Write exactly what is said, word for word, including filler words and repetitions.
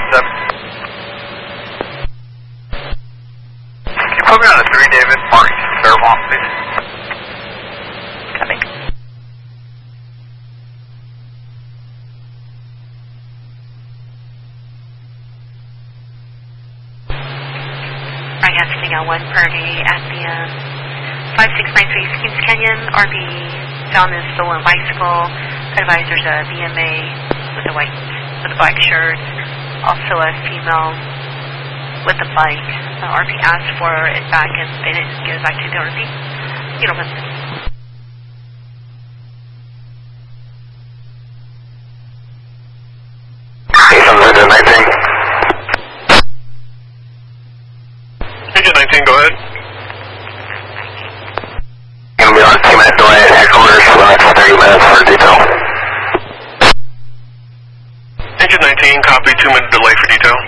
seven. Can you put me on a three, David? Mark Fairmont, please. Coming. Right now, sitting on one per day at the um, five six nine three Kings Canyon. R B found this stolen bicycle. Advised there's a B M A with a white, with a black shirt. Also a female with a bike. Uh, R P asked for it back and they didn't give it back to the R P. You know, but nineteen. Agent nineteen, go ahead. Gonna be on two minute delay at headquarters for the next thirty minutes for detail. Agent nineteen, copy, two minute delay for detail.